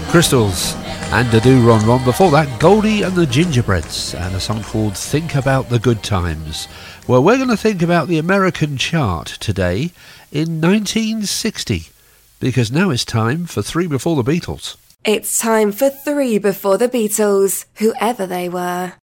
Crystals and a Do Ron Ron. Before that, Goldie and the Gingerbreads and a song called Think About the Good Times. Well, we're going to think about the American chart today in 1960, because now it's time for Three Before the Beatles. It's time for Three Before the Beatles, whoever they were.